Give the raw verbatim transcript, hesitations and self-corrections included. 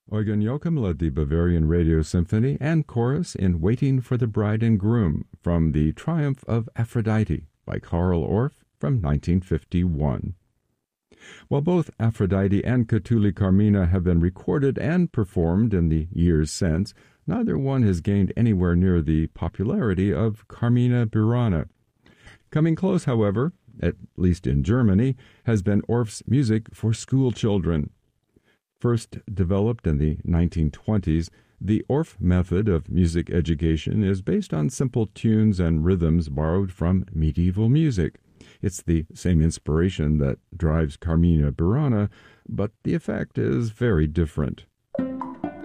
Eugen Joachim led the Bavarian Radio Symphony and chorus in Waiting for the Bride and Groom from The Triumph of Aphrodite by Carl Orff from nineteen fifty-one. While both Aphrodite and Catulle Carmina have been recorded and performed in the years since, neither one has gained anywhere near the popularity of Carmina Burana. Coming close, however, at least in Germany, has been Orff's music for school children. First developed in the nineteen twenties, the Orff method of music education is based on simple tunes and rhythms borrowed from medieval music. It's the same inspiration that drives Carmina Burana, but the effect is very different.